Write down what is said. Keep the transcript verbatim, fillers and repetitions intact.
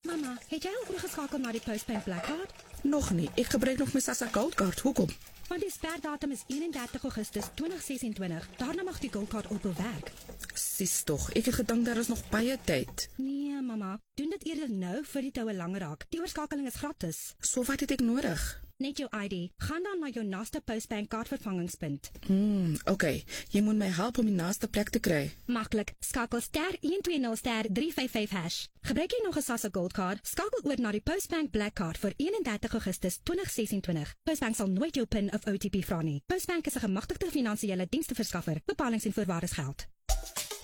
Mamma, het jy al oorgeskakel na die Postbank Black Card? Nog nie, ek gebruik nog my Sasa Goldcard, hoekom? Want die sperdatum is eenendertig Augustus tweeduisend sesentwintig. Daarna mag die Goldcard ophou werk. Sis tog, ek het gedink daar is nog baie tyd. Nee, mamma, doen dit eerder nou vir die toue langer raak. Die oorskakeling is gratis. So wat het ek nodig? Net jou I D. Gaan dan na jou naaste Postbank kaartvervangingspunt. Hmm, oké, okay. Jy moet my help om die naaste plek te kry. Maklik, skakel ster een twee nul ster drie vyf vyf hash. Gebruik jy nog 'n Sasa Goldcard, skakel oor na die Postbank Black Card vir eenendertig Augustus tweeduisend sesentwintig. Postbank sal nooit jou PIN of O T P vra nie. Postbank is 'n gemagtigde finansiële diensverskaffer. Bepalings en voorwaardes geld.